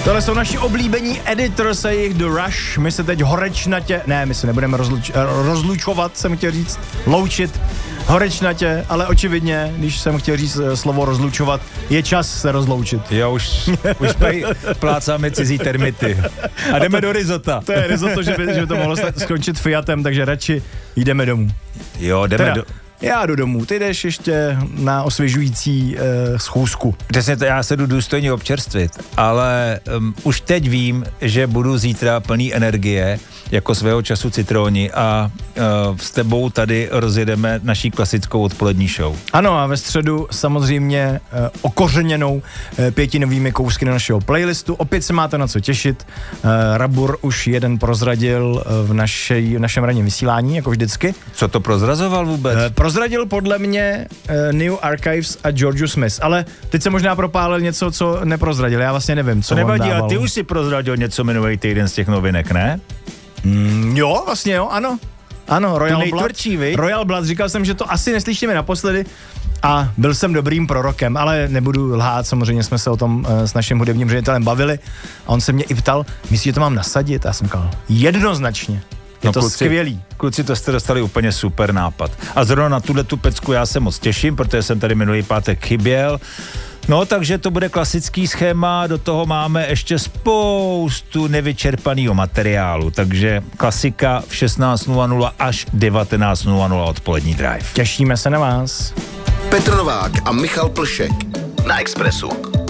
Tohle jsou naši oblíbení Editors a jejich The Rush. My se teď horečnatě, ne, my se nebudeme rozlučovat, jsem chtěl říct, loučit horečnatě, ale očividně, když jsem chtěl říct slovo rozlučovat, je čas se rozloučit. Jo, už plácáme cizí termity. A jdeme do risota. To je risotto, že by to mohlo skončit Fiatem, takže radši jdeme domů. Jo, jdeme Já jdu domů, ty jdeš ještě na osvěžující schůzku. Přesně to, já se jdu důstojně občerstvit, ale už teď vím, že budu zítra plný energie, jako svého času Citroni a s tebou tady rozjedeme naší klasickou odpolední show. Ano a ve středu samozřejmě okořeněnou 5 novými kousky na našeho playlistu. Opět se máte na co těšit. Rabur už jeden prozradil v našem ranním vysílání, jako vždycky. Co to prozrazoval vůbec? Prozradil podle mě New Archives a George Smith, ale teď se možná propálil něco, co neprozradil. Já vlastně nevím, co nevadí, on dával. Ale ty už si prozradil něco minulý týden z těch novinek, ne? Jo, vlastně jo, ano. Ano, Royal Blood, říkal jsem, že to asi neslyšíme naposledy a byl jsem dobrým prorokem, ale nebudu lhát, samozřejmě jsme se o tom s naším hudebním ředitelem bavili a on se mě i ptal, myslíš, že to mám nasadit? A já jsem říkal, jednoznačně. Je to skvělý. Kluci, to jste dostali úplně super nápad. A zrovna na tu pecku já se moc těším, protože jsem tady minulý pátek chyběl. No, takže to bude klasický schéma, do toho máme ještě spoustu nevyčerpaného materiálu, takže klasika v 16:00 až 19:00 odpolední drive. Těšíme se na vás. Petr Novák a Michal Plšek na Expressu.